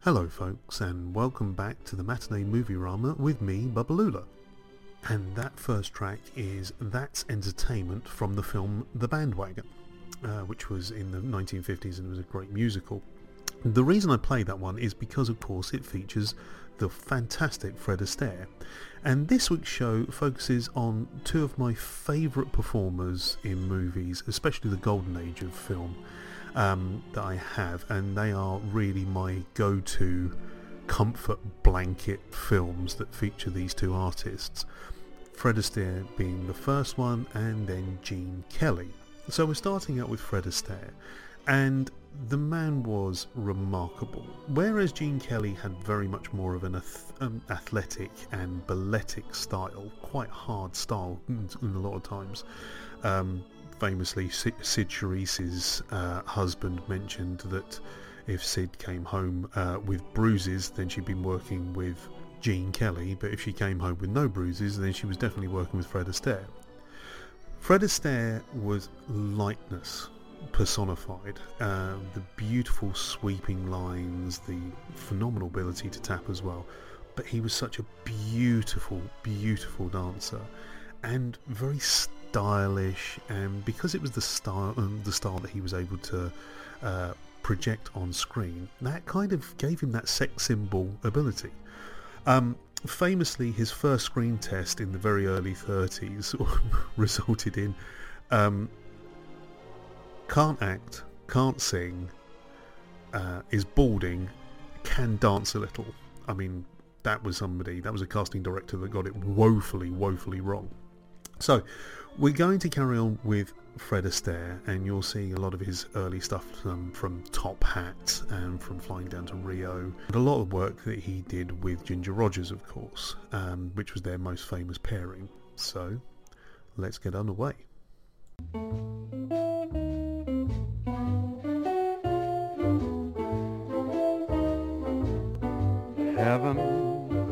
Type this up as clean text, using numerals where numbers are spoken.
Hello folks, and welcome back to the Matinee Movie-Rama with me, Bubbalula. And that first track is That's Entertainment from the film The Bandwagon, which was in the 1950s and was a great musical. The reason I played that one is because, of course, it features the fantastic Fred Astaire. And this week's show focuses on two of my favourite performers in movies, especially the golden age of film, that I have, and they are really my go-to comfort blanket films that feature these two artists. Fred Astaire being the first one, and then Gene Kelly. So we're starting out with Fred Astaire, and the man was remarkable. Whereas Gene Kelly had very much more of an athletic and balletic style, quite hard style in a lot of times. Famously, Sid Charisse's husband mentioned that if Sid came home with bruises, then she'd been working with Gene Kelly, but if she came home with no bruises, then she was definitely working with Fred Astaire. Fred Astaire was lightness personified. The beautiful sweeping lines, the phenomenal ability to tap as well, but he was such a beautiful dancer, and very stylish, and because it was the style that he was able to project on screen, that kind of gave him that sex symbol ability. Famously, his first screen test in the very early 30s resulted in can't act, can't sing, is balding, can dance a little. I mean, that was a casting director that got it woefully wrong. So we're going to carry on with Fred Astaire, and you'll see a lot of his early stuff from Top Hat and from Flying Down to Rio, and a lot of work that he did with Ginger Rogers, of course, which was their most famous pairing. So let's get underway. Heaven